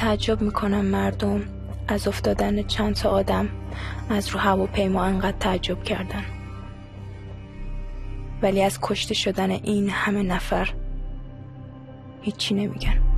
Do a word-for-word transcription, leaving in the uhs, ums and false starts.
تعجب میکنم مردم از افتادن چند تا آدم از رو هواپیما انقدر تعجب کردن، ولی از کشته شدن این همه نفر هیچی نمیگن.